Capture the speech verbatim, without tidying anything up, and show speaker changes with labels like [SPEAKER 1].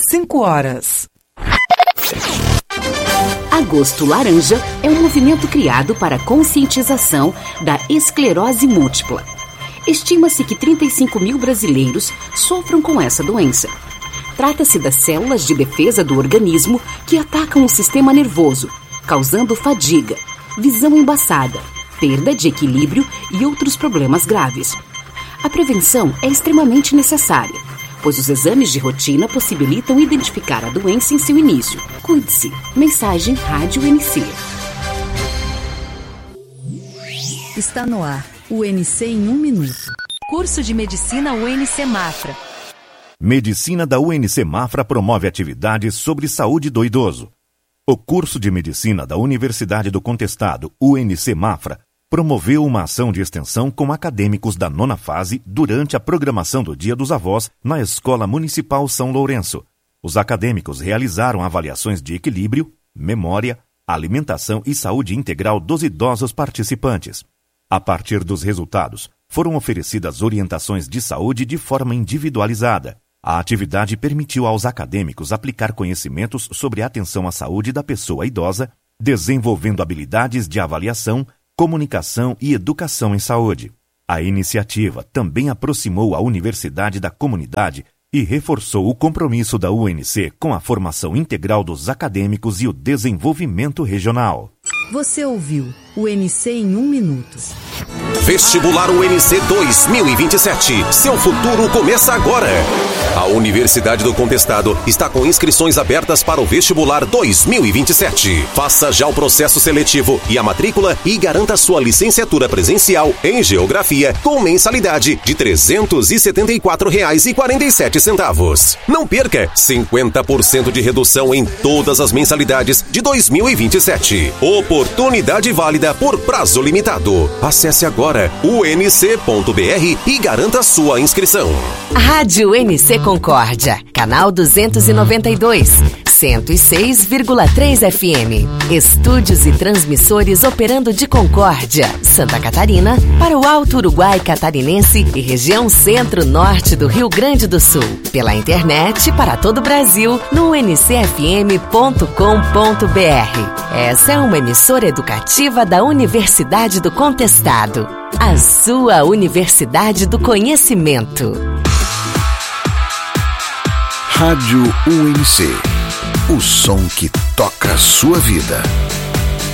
[SPEAKER 1] cinco horas.
[SPEAKER 2] Agosto Laranja é um movimento criado para a conscientização da esclerose múltipla. Estima-se que trinta e cinco mil brasileiros sofram com essa doença. Trata-se das células de defesa do organismo que atacam o sistema nervoso, causando fadiga, visão embaçada, perda de equilíbrio e outros problemas graves. A prevenção é extremamente necessária, pois os exames de rotina possibilitam identificar a doença em seu início. Cuide-se. Mensagem Rádio U N C.
[SPEAKER 3] Está no ar. U N C em um minuto.
[SPEAKER 4] Curso de Medicina U N C Mafra.
[SPEAKER 5] Medicina da U N C Mafra promove atividades sobre saúde do idoso. O curso de Medicina da Universidade do Contestado, U N C Mafra, promoveu uma ação de extensão com acadêmicos da nona fase durante a programação do Dia dos Avós na Escola Municipal São Lourenço. Os acadêmicos realizaram avaliações de equilíbrio, memória, alimentação e saúde integral dos idosos participantes. A partir dos resultados, foram oferecidas orientações de saúde de forma individualizada. A atividade permitiu aos acadêmicos aplicar conhecimentos sobre a atenção à saúde da pessoa idosa, desenvolvendo habilidades de avaliação, comunicação e educação em saúde. A iniciativa também aproximou a universidade da comunidade e reforçou o compromisso da U N C com a formação integral dos acadêmicos e o desenvolvimento regional.
[SPEAKER 3] Você ouviu U N C em um minuto.
[SPEAKER 6] Vestibular U N C dois mil e vinte e sete. Seu futuro começa agora. A Universidade do Contestado está com inscrições abertas para o Vestibular dois mil e vinte e sete. Faça já o processo seletivo e a matrícula e garanta sua licenciatura presencial em Geografia com mensalidade de trezentos e setenta e quatro reais e quarenta e sete centavos. Não perca cinquenta por cento de redução em todas as mensalidades de dois mil e vinte e sete. Oportunidade válida por prazo limitado. Acesse agora u n c ponto b r e garanta sua inscrição.
[SPEAKER 4] Rádio U N C Concórdia, canal duzentos e noventa e dois, cento e seis vírgula três F M. Estúdios e transmissores operando de Concórdia, Santa Catarina, para o Alto Uruguai Catarinense e região centro-norte do Rio Grande do Sul. Pela internet para todo o Brasil no u n c f m ponto com ponto b r. Essa é uma emissora educativa da Universidade do Contestado. A sua Universidade do Conhecimento.
[SPEAKER 7] Rádio U N C. O som que toca a sua vida.